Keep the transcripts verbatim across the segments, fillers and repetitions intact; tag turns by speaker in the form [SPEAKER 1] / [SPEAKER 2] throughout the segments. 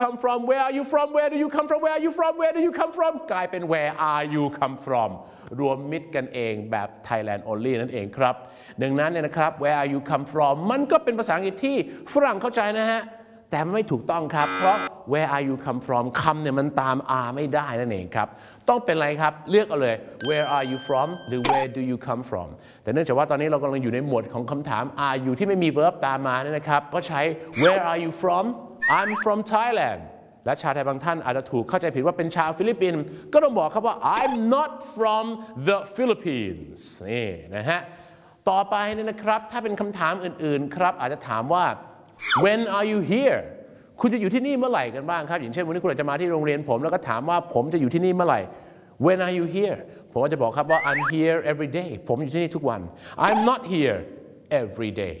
[SPEAKER 1] come from where are you from where do you come from where are you from where do you come from กลายเป็น where are you come from รวมมิตรกันเองแบบ Thailand only นั่นเองครับดังนั้นเนี่ยนะครับ where are you come from มันก็เป็นภาษาอังกฤษที่ฝรั่งเข้าใจนะฮะแต่ไม่ถูกต้องครับเพราะ where are you come from คำเนี่ยมันตาม are ไม่ได้นั่นเองครับต้องเป็นอะไรครับเลือกเอาเลย where are you from หรือ where do you come from แต่เนื่องจากว่าตอนนี้เรากำลังอยู่ในหมวดของคำถาม are you ที่ไม่มี verb ตามมาเนี่ยนะครับก็ใช้ where are you from I'm from Thailand และชาวไทยบางท่านอาจจะถูกเข้าใจผิดว่าเป็นชาวฟิลิปปินส์ก็ต้องบอกครับว่า I'm not from the Philippines นี่นะฮะต่อไปเนี่ยนะครับถ้าเป็นคำถามอื่นๆครับอาจจะถามว่า when are you here คุณจะอยู่ที่นี่เมื่อไหร่กันบ้างครับอย่างเช่นวันนี้คุณอาจจะมาที่โรงเรียนผมแล้วก็ถามว่าผมจะอยู่ที่นี่เมื่อไหร่ when are you here ผมก็จะบอกครับว่า I'm here every day ผมอยู่ที่นี่ทุกวัน I'm not here every day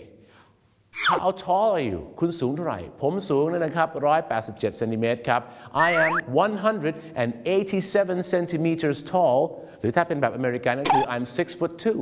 [SPEAKER 1] How tall are you คุณสูงเท่าไหร่ผมสูงนะครับหนึ่งร้อยแปดสิบเจ็ดเซนติเมตรครับ I am one hundred eighty-seven centimeters tall หรือถ้าเป็นแบบอเมริกันก็คือ I'm six foot two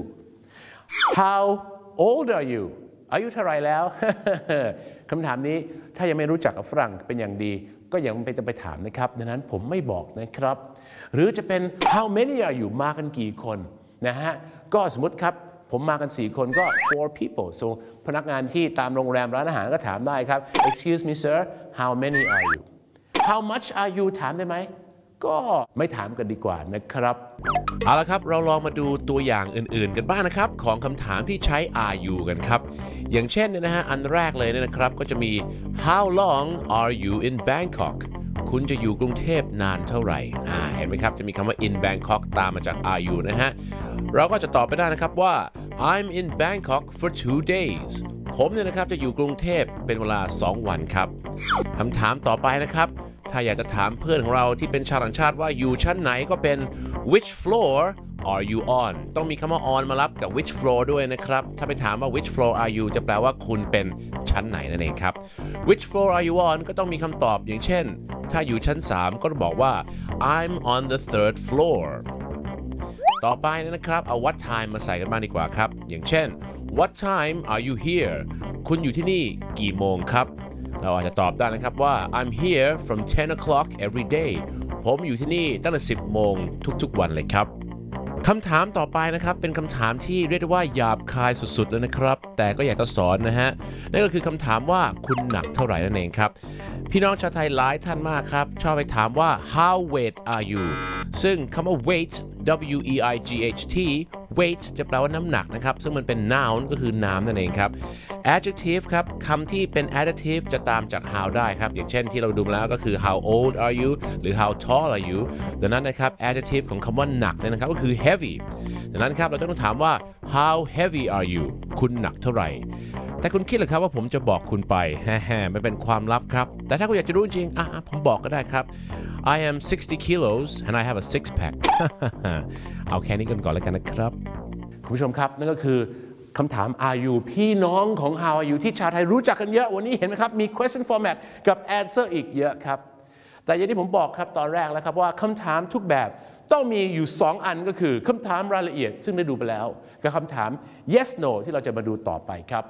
[SPEAKER 1] How old are you อายุเท่าไหร่แล้ว คำถามนี้ถ้ายังไม่รู้จักกับฝรั่งเป็นอย่างดีก็ยังไม่จะไปถามนะครับดังนั้นผมไม่บอกนะครับหรือจะเป็น How many are you มากันกี่คนนะฮะก็สมมติครับผมมากันสี่คนก็ four people so พนักงานที่ตามโรงแรมร้านอาหารก็ถามได้ครับ excuse me sir how many are you how much are you ถามได้ไหมก็ไม่ถามกันดีกว่านะครับเอาละครับเราลองมาดูตัวอย่างอื่นๆกันบ้างนะครับของคำถามที่ใช้ are you กันครับอย่างเช่นเนี่ยนะฮะอันแรกเลยเนี่ยนะครับก็จะมี how long are you in Bangkok คุณจะอยู่กรุงเทพนานเท่าไหร่อ่าเห็นไหมครับจะมีคำว่า in Bangkok ตามมาจาก are you นะฮะเราก็จะตอบไปได้นะครับว่า I'm in Bangkok for two days ผมเนี่ยนะครับจะอยู่กรุงเทพเป็นเวลาสองวันครับคำถามต่อไปนะครับถ้าอยากจะถามเพื่อนของเราที่เป็นชาวต่างชาติว่าอยู่ชั้นไหนก็เป็น which floor are you on ต้องมีคำว่า on มารับกับ which floor ด้วยนะครับถ้าไปถามว่า which floor are you จะแปลว่าคุณเป็นชั้นไหนนั่นเองครับ which floor are you on ก็ต้องมีคำตอบอย่างเช่นถ้าอยู่ชั้นสามก็ต้องบอกว่า I'm on the third floor ต่อไปนะครับเอา what time มาใส่กันบ้างดีกว่าครับอย่างเช่น what time are you here คุณอยู่ที่นี่กี่โมงครับเราอาจจะตอบได้นะครับว่า I'm here from ten o'clock every day ผมอยู่ที่นี่ตั้งแต่สิบโมงทุกๆวันเลยครับคำถามต่อไปนะครับเป็นคำถามที่เรียกได้ว่าหยาบคายสุดๆเลยนะครับแต่ก็อยากจะสอนนะฮะนั่นก็คือคำถามว่าคุณหนักเท่าไหร่นั่นเองครับพี่น้องชาวไทยหลายท่านมากครับชอบไปถามว่า how weight are you ซึ่งคำว่า weight W E I G H T weight จะแปลว่าน้ำหนักนะครับซึ่งมันเป็น noun ก็คือน้ำนั่นเองครับ adjective ครับคำที่เป็น adjective จะตามจาก how ได้ครับอย่างเช่นที่เราดูมาแล้วก็คือ how old are you หรือ how tall are you ดังนั้นนะครับ adjective ของคำว่าหนักเนี่ยนะครับก็คือ heavy ดังนั้นครับเราต้องถามว่า how heavy are you คุณหนักเท่าไหร่แต่คุณคิดเหรอครับว่าผมจะบอกคุณไปแฮ่ๆมันเป็นความลับครับแต่ถ้าคุณอยากจะรู้จริงอ่ะผมบอกก็ได้ครับ I am sixty kilos and I have a six pack เอาแค่นี้กันก่อนแล้วกันนะครับคุณผู้ชมครับนั่นก็คือคำถาม are you พี่น้องของ how are you ที่ชาวไทยรู้จักกันเยอะวันนี้เห็นไหมครับมี question format กับ answer อีกเยอะครับแต่อย่างที่ผมบอกครับตอนแรกแล้วครับว่าคำถามทุกแบบต้องมีอยู่สองอันก็คือคำถามรายละเอียดซึ่งได้ดูไปแล้วกับคำถาม yes no ที่เราจะมาดูต่อไปครับ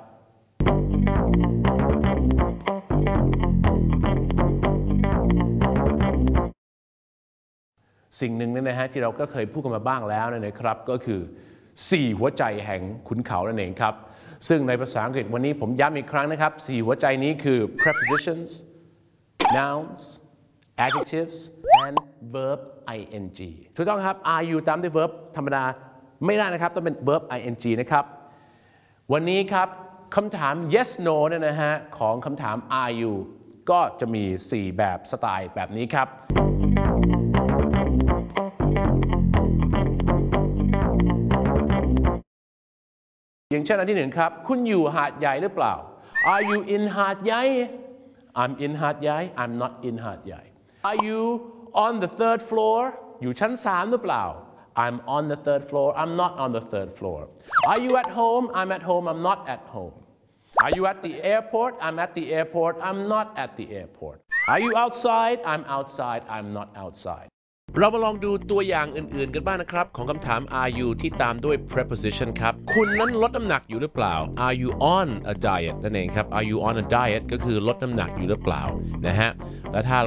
[SPEAKER 1] สิ่งหนึ่งเนี่ยนะฮะที่เราก็เคยพูดกันมาบ้างแล้วนะครับก็คือสี่หัวใจแห่งขุนเขานั่นเองครับซึ่งในภาษาอังกฤษวันนี้ผมย้ำอีกครั้งนะครับสี่หัวใจนี้คือ prepositions nouns adjectives and verb ing ถูกต้องครับ are you ตามด้วย verb ธรรมดาไม่ได้นะครับต้องเป็น verb ing นะครับวันนี้ครับคำถาม yes no เนี่ยนะฮะของคำถาม are you ก็จะมีสี่แบบสไตล์แบบนี้ครับอย่างเช่นอันที่หนึ่งครับคุณอยู่หาดใหญ่หรือเปล่า Are you in หาดใหญ่ I'm in หาดใหญ่ I'm not in หาดใหญ่ Are you on the third floor อยู่ชั้นสามหรือเปล่า I'm on the third floor I'm not on the third floor Are you at home I'm at home I'm not at home Are you at the airport I'm at the airport I'm not at the airport Are you outside I'm outside I'm not outsideเรามาลองดูตัวอย่างอื่นๆกันบ้างนะครับของคำถาม are you ที่ตามด้วย preposition ครับคุณนั้นลดน้ำหนักอยู่หรือเปล่า are you on a diet นั่นเองครับ are you on a diet ก็คือลดน้ำหนักอยู่หรือเปล่านะฮะและถ้า